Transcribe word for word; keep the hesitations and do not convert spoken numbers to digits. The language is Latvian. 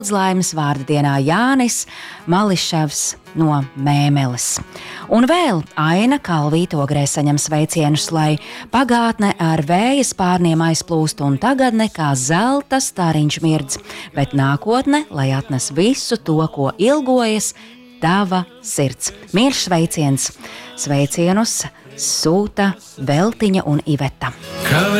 Laimes vārda dienā Jānis Mališevs no Mēmeles. Un vēl Aina Kalvītogrē saņem sveicienus, lai pagātne ar vēja spārniem aizplūst un tagadne kā zelta stariņš mirdz, bet nākotne, lai atnes visu to, ko ilgojas tava sirds. Mīļš sveiciens! Sveicienus sūta Veltiņa un Iveta.